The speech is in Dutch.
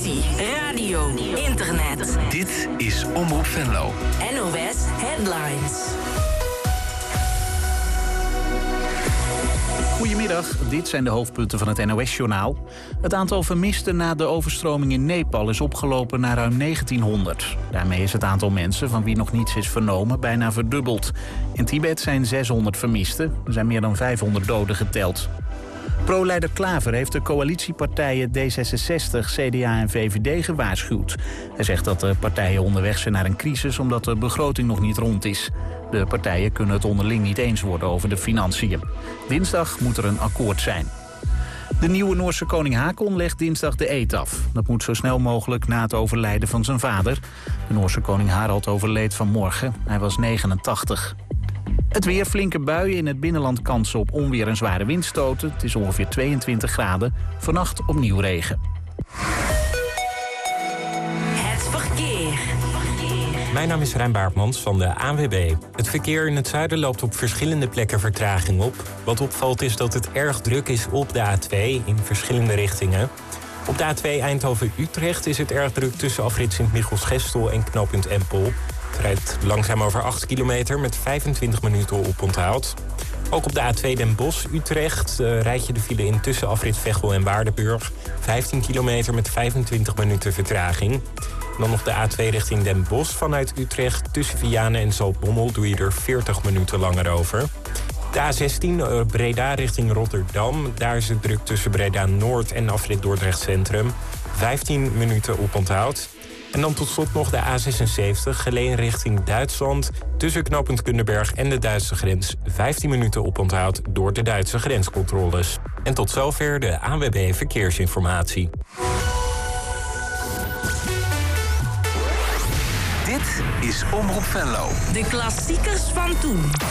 televisie, radio, internet. Dit is Omroep Venlo. NOS Headlines. Goedemiddag, dit zijn de hoofdpunten van het NOS-journaal. Het aantal vermisten na de overstroming in Nepal is opgelopen naar ruim 1900. Daarmee is het aantal mensen van wie nog niets is vernomen bijna verdubbeld. In Tibet zijn 600 vermisten, er zijn meer dan 500 doden geteld. Pro-leider Klaver heeft de coalitiepartijen D66, CDA en VVD gewaarschuwd. Hij zegt dat de partijen onderweg zijn naar een crisis omdat de begroting nog niet rond is. De partijen kunnen het onderling niet eens worden over de financiën. Dinsdag moet er een akkoord zijn. De nieuwe Noorse koning Haakon legt dinsdag de eed af. Dat moet zo snel mogelijk na het overlijden van zijn vader. De Noorse koning Harald overleed vanmorgen. Hij was 89. Het weer, flinke buien, in het binnenland kansen op onweer en zware windstoten. Het is ongeveer 22 graden. Vannacht opnieuw regen. Het verkeer. Mijn naam is Rijn Baartmans van de ANWB. Het verkeer in het zuiden loopt op verschillende plekken vertraging op. Wat opvalt is dat het erg druk is op de A2 in verschillende richtingen. Op de A2 Eindhoven-Utrecht is het erg druk tussen afrit Sint-Michiels-Gestel en knooppunt Empel. Het rijdt langzaam over 8 kilometer met 25 minuten oponthoud. Ook op de A2 Den Bosch-Utrecht rijd je de file in tussen afrit Veghel en Waardenburg. 15 kilometer met 25 minuten vertraging. En dan nog de A2 richting Den Bosch vanuit Utrecht. Tussen Vianen en Zaltbommel doe je er 40 minuten langer over. De A16 Breda richting Rotterdam. Daar is het druk tussen Breda Noord en afrit Dordrecht Centrum. 15 minuten oponthoud. En dan tot slot nog de A76, Geleen richting Duitsland. Tussen knooppunt Kunderberg en de Duitse grens. 15 minuten oponthoud door de Duitse grenscontroles. En tot zover de ANWB Verkeersinformatie. Dit is Omroep Venlo. De klassiekers van toen.